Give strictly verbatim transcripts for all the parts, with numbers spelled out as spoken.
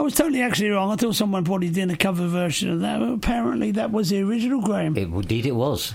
was totally actually wrong. I thought someone probably did a cover version of that, but apparently that was the original, Graham. It, indeed it was.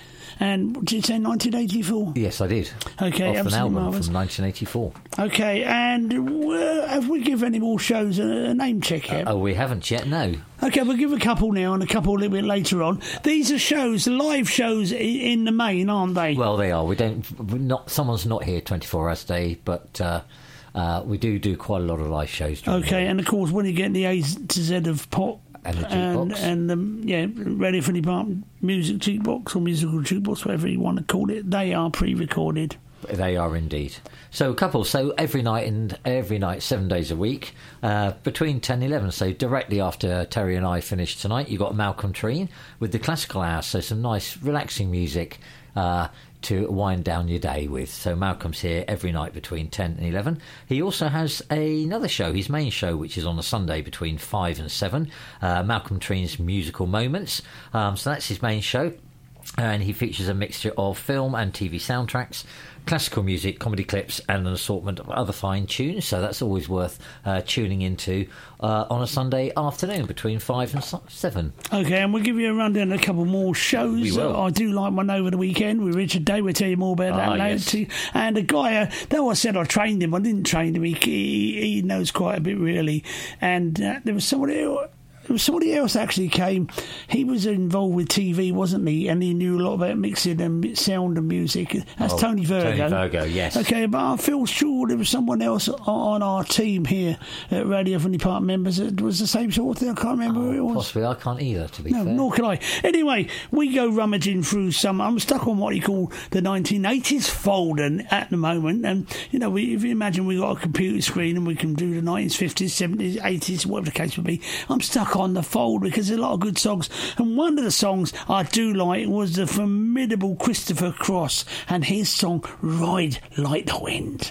And did you say nineteen eighty-four? Yes, I did. Okay, off an album marvellous. from nineteen eighty-four. Okay, and uh, have we given any more shows a, a name check yet? Uh, oh, we haven't yet, no. Okay, we'll give a couple now and a couple a little bit later on. These are shows, live shows in, in the main, aren't they? Well, they are. We don't. We're not. Someone's not here twenty-four hours a day, but uh, uh, we do do quite a lot of live shows. Okay, and of course, when you get the A to Z of pop. And the and, jukebox. and um, yeah, Radio Friendly Park music jukebox or musical jukebox, whatever you want to call it, they are pre-recorded. They are indeed. So a couple. So every night and every night, seven days a week, uh, between ten and eleven. So directly after Terry and I finish tonight, you got Malcolm Treen with the Classical Hour. So some nice, relaxing music uh, to wind down your day with. So Malcolm's here every night between ten and eleven. He also has another show, his main show, which is on a Sunday between five and seven. Uh, Malcolm Treen's Musical Moments. Um, so that's his main show. And he features a mixture of film and T V soundtracks, classical music, comedy clips, and an assortment of other fine tunes. So that's always worth uh, tuning into uh, on a Sunday afternoon between five and seven. Okay, and we'll give you a rundown of a couple more shows. We will. I do like one over the weekend with Richard Day. We'll tell you more about that Ah, later. yes. Too. And a guy, uh, though I said I trained him, I didn't train him. He, he, he knows quite a bit, really. And uh, there was somebody else. Somebody else actually came. He was involved with T V, wasn't he? And he knew a lot about mixing and sound and music. That's Oh, Tony Virgo. Tony Virgo, yes. Okay, but I feel sure there was someone else on our team here at Radio Friendly Park members that was the same sort of thing. I can't remember who it was. Possibly, I can't either, to be No, fair. nor can I. Anyway, we go rummaging through some. I'm stuck on what you call the nineteen eighties folder at the moment. And, you know, we, if you imagine we've got a computer screen and we can do the nineties, fifties, seventies, eighties, whatever the case would be, I'm stuck on the folder because there's a lot of good songs. And one of the songs I do like was the formidable Christopher Cross and his song, Ride Like the Wind.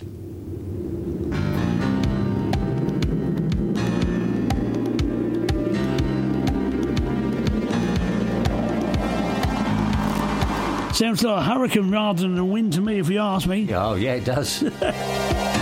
Sounds like a hurricane rather than a wind to me, if you ask me. Oh, yeah, it does.